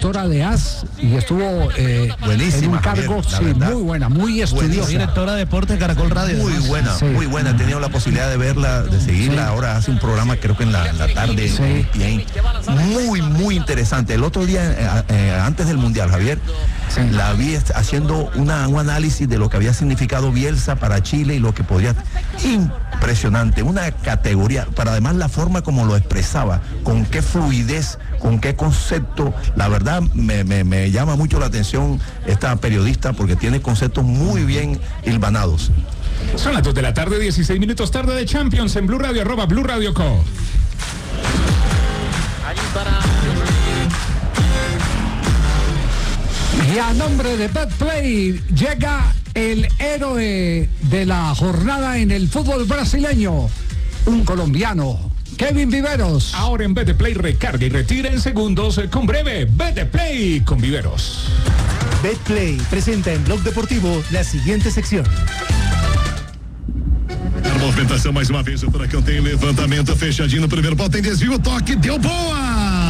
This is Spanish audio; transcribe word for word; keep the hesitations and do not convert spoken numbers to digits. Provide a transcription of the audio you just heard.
directora de A S y estuvo eh, en un cargo Javier, sí, muy buena, muy estudiosa. Directora de Deportes Caracol Radio. Muy además. buena, Sí. muy buena. He tenido la posibilidad de verla, de seguirla. Sí. Ahora hace un programa, creo que en la, en la tarde. Sí. Bien. Muy, muy interesante. El otro día, eh, eh, antes del Mundial, Javier, Sí. la vi est- haciendo una, un análisis de lo que había significado Bielsa para Chile y lo que podría... Impresionante, una categoría, para además la forma como lo expresaba, con qué fluidez, con qué concepto. La verdad me, me, me llama mucho la atención esta periodista porque tiene conceptos muy bien hilvanados. Son las dos de la tarde, dieciséis minutos tarde de Champions en Blue Radio, arroba Blue Radio Co. Y a nombre de Betplay llega el héroe de la jornada en el fútbol brasileño, un colombiano, Kevin Viveros. Ahora en Betplay recarga y retira en segundos con breve Betplay con Viveros. Betplay presenta en Blog Deportivo la siguiente sección. A movimentação mais uma vez, o Furacão tem levantamento fechadinho no primeiro pau, tem desvio, toque, deu boa!